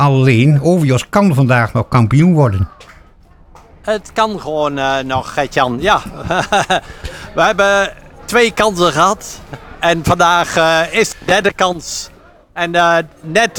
Alleen, Ovios kan vandaag nog kampioen worden. Het kan gewoon nog, Gert-Jan. Ja, we hebben 2 kansen gehad. En vandaag is de derde kans. En net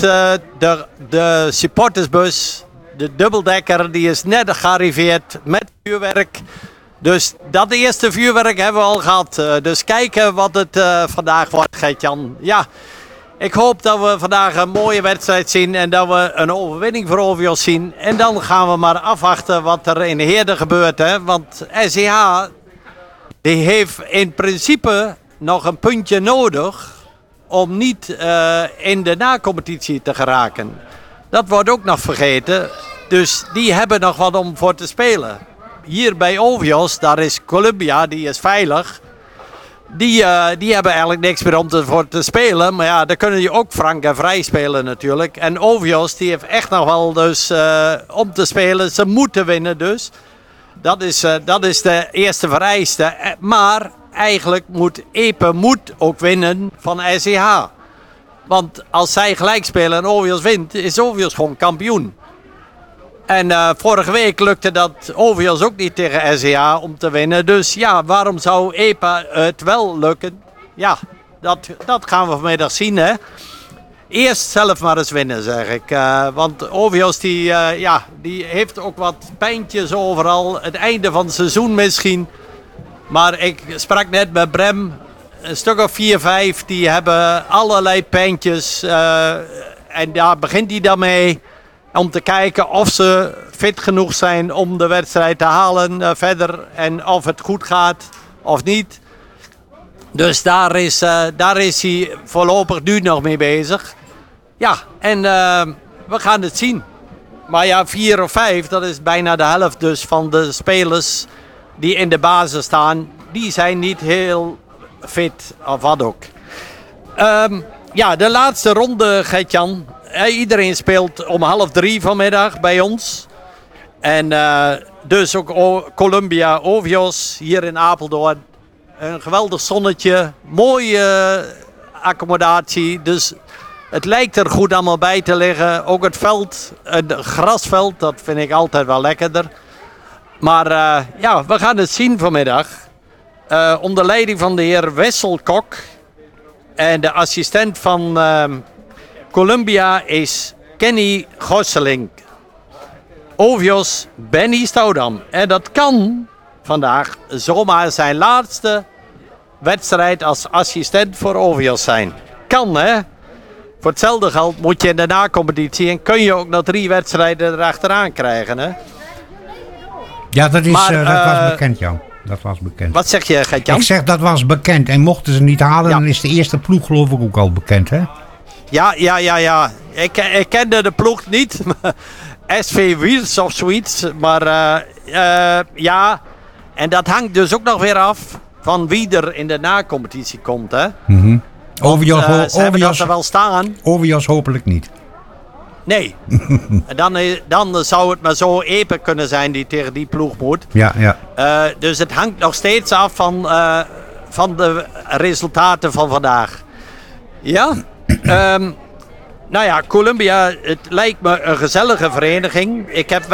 de supportersbus, de dubbeldekker, die is net gearriveerd met vuurwerk. Dus dat eerste vuurwerk hebben we al gehad. Dus kijken wat het vandaag wordt, Gert-Jan. Ja, ik hoop dat we vandaag een mooie wedstrijd zien en dat we een overwinning voor Ovios zien. En dan gaan we maar afwachten wat er in Heerde gebeurt. Hè? Want SCH die heeft in principe nog een puntje nodig om niet in de nacompetitie te geraken. Dat wordt ook nog vergeten. Dus die hebben nog wat om voor te spelen. Hier bij Ovios, daar is Columbia, die is veilig. Die hebben eigenlijk niks meer om voor te spelen. Maar ja, dan kunnen die ook frank en vrij spelen natuurlijk. En Ovios, die heeft echt nog wel dus om te spelen. Ze moeten winnen dus. Dat is de eerste vereiste. Maar eigenlijk moet Epe ook winnen van SCH. Want als zij gelijk spelen en Ovios wint, is Ovios gewoon kampioen. En vorige week lukte dat Ovios ook niet tegen SCH om te winnen. Dus ja, waarom zou Epe het wel lukken? Ja, dat gaan we vanmiddag zien, hè. Eerst zelf maar eens winnen, zeg ik. Want Ovios die heeft ook wat pijntjes overal. Het einde van het seizoen misschien. Maar ik sprak net met Brem. Een stuk of 4, 5. Die hebben allerlei pijntjes. En daar begint hij dan mee. Om te kijken of ze fit genoeg zijn om de wedstrijd te halen verder. En of het goed gaat of niet. Dus daar is hij voorlopig nu nog mee bezig. Ja, en we gaan het zien. Maar ja, 4 of 5, dat is bijna de helft dus van de spelers die in de basis staan. Die zijn niet heel fit of wat ook. Ja, de laatste ronde, Gert-Jan. Iedereen speelt om 2:30 vanmiddag bij ons. En dus ook Columbia, Ovios hier in Apeldoorn. Een geweldig zonnetje, mooie accommodatie. Dus het lijkt er goed allemaal bij te liggen. Ook het veld, het grasveld, dat vind ik altijd wel lekkerder. Maar ja, we gaan het zien vanmiddag. Onder leiding van de heer Wesselkok. En de assistent van Columbia is Kenny Gosselink. Ovios Benny Stoudam. En dat kan vandaag zomaar zijn laatste wedstrijd als assistent voor Ovios zijn. Kan, hè? Voor hetzelfde geld moet je in de nacompetitie en kun je ook nog 3 wedstrijden erachteraan krijgen, hè? Ja, dat was bekend, Jan. Dat was bekend. Wat zeg je, Gert-Jan? Ik zeg dat was bekend. En mochten ze niet halen, dan is de eerste ploeg geloof ik ook al bekend, hè? Ja. Ik kende de ploeg niet. SV Wiels of zoiets. Maar ja. En dat hangt dus ook nog weer af van wie er in de nacompetitie komt, hè? Mm-hmm. Ze hebben dat er wel staan. Ovios hopelijk niet. Nee. Dan zou het maar zo Epe kunnen zijn die tegen die ploeg moet. Ja. Dus het hangt nog steeds af van de resultaten van vandaag. Ja. Nou ja, Columbia, het lijkt me een gezellige vereniging. Ik heb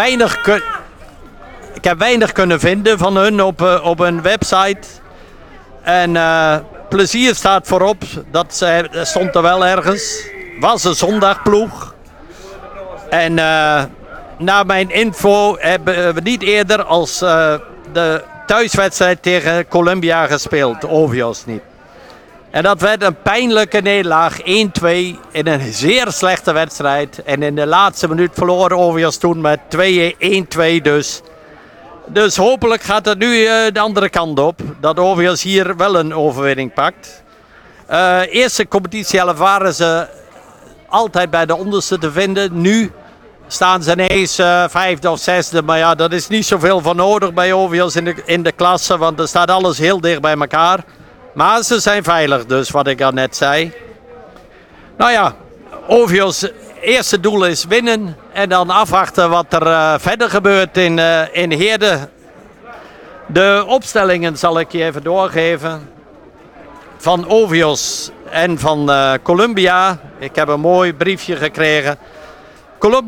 weinig kunnen vinden van hun op hun website. En plezier staat voorop. Dat stond er wel ergens. Was een zondagploeg. En naar mijn info hebben we niet eerder als de thuiswedstrijd tegen Columbia gespeeld. Ovios niet. En dat werd een pijnlijke nederlaag. 1-2 in een zeer slechte wedstrijd. En in de laatste minuut verloren Ovios toen met 1-2 dus. Dus hopelijk gaat het nu de andere kant op. Dat Ovios hier wel een overwinning pakt. Eerste competitiehelft waren ze altijd bij de onderste te vinden. Nu staan ze ineens 5e of 6e. Maar ja, dat is niet zoveel van nodig bij Ovios in de klasse. Want er staat alles heel dicht bij elkaar. Maar ze zijn veilig dus, wat ik al net zei. Nou ja, Ovios eerste doel is winnen. En dan afwachten wat er verder gebeurt in Heerde. De opstellingen zal ik je even doorgeven. Van Ovios en van Columbia. Ik heb een mooi briefje gekregen. Colombia.